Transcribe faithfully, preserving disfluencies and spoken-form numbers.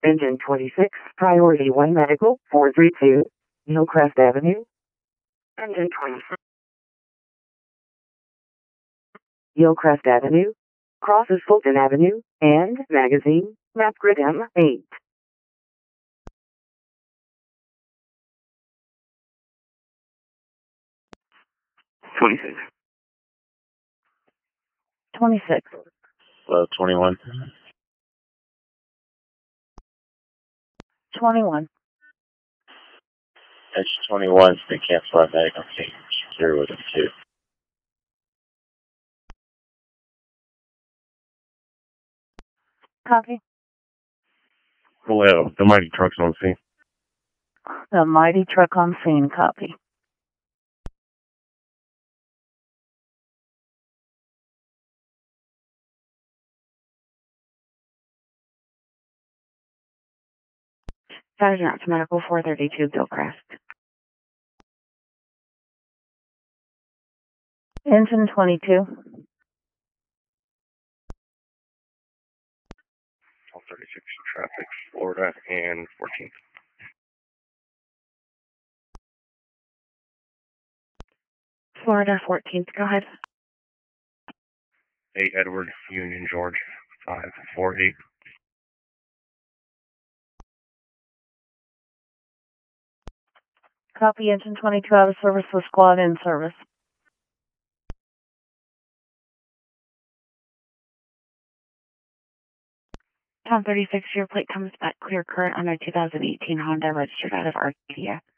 Engine twenty-six, Priority one Medical, four three two, Hillcrest Avenue. Engine twenty-six, Hillcrest Avenue, crosses Fulton Avenue, and Magazine, map grid M eight. twenty-six. twenty-six. Uh, twenty-one. twenty-one. Edge twenty-one's been canceled by medical team. Secure with them too. Copy. Hello, the mighty truck's on scene. The mighty truck on scene. Copy. Sergeant Medical four thirty-two, Gilchrist. Engine twenty-two. thirty-six traffic, Florida, and fourteenth. Florida, fourteenth. Go ahead. eight Edward, Union, George, five four eight. Copy. Engine twenty-two out of service with squad in service. Tom thirty-six, your plate comes back clear current on a two thousand eighteen Honda registered out of Arcadia.